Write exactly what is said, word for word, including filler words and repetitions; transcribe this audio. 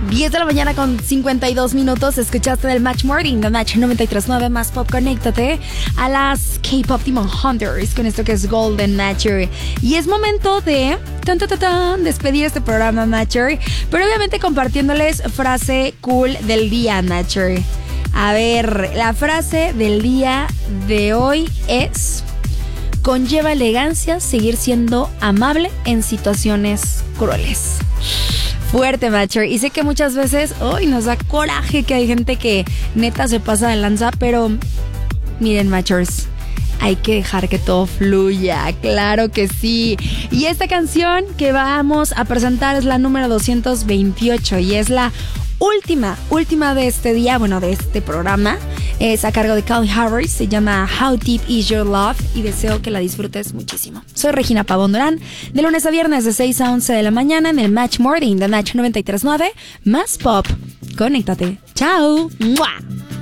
diez de la mañana con cincuenta y dos minutos. Escuchaste del Match Morning, The Match noventa y tres punto nueve más pop. Conéctate a las K-Pop Demon Hunters con esto que es Golden Matcher. Y es momento de tan, tan, tan, tan, despedir este programa, Matcher, pero obviamente compartiéndoles frase cool del día, Matcher. A ver, la frase del día de hoy es: conlleva elegancia seguir siendo amable en situaciones crueles. Fuerte, Matcher. Y sé que muchas veces hoy nos da coraje que hay gente que neta se pasa de lanza, pero miren, Matchers, hay que dejar que todo fluya, claro que sí. Y esta canción que vamos a presentar es la número doscientos veintiocho y es la última, última de este día, bueno, de este programa. Es a cargo de Calvin Harris, se llama How Deep Is Your Love y deseo que la disfrutes muchísimo. Soy Regina Pavón Durán, de lunes a viernes de seis a once de la mañana en el Match Morning de Match noventa y tres punto nueve más pop. Conéctate. ¡Chao! ¡Mua!